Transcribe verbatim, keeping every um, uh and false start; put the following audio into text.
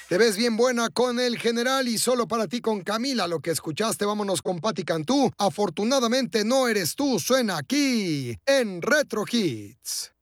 Te ves bien buena con el general y solo para ti con Camila. Lo que escuchaste, vámonos con Patti Cantú. Afortunadamente no eres tú, suena aquí en Retro Hits.